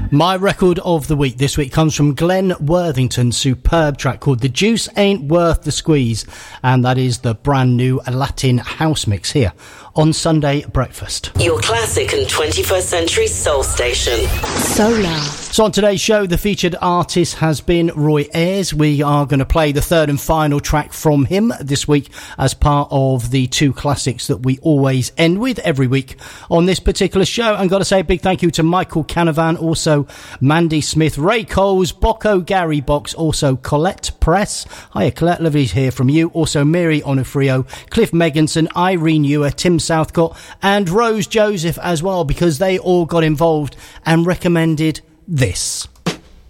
My record of the week this week comes from Glenn Worthington's superb track called The Juice Ain't Worth the Squeeze, and that is the brand new Latin house mix here on Sunday Breakfast. Your classic and 21st century soul station. Solar. So on today's show, the featured artist has been Roy Ayers. We are going to play the third and final track from him this week as part of the two classics that we always end with every week on this particular show. And got to say a big thank you to Michael Canavan, also Mandy Smith, Ray Coles, Bocco Gary Box, also Colette Press. Hiya Colette, lovely to hear from you. Also Mary Onofrio, Cliff Megginson, Irene Ewer, Tim Southcott and Rose Joseph as well, because they all got involved and recommended this.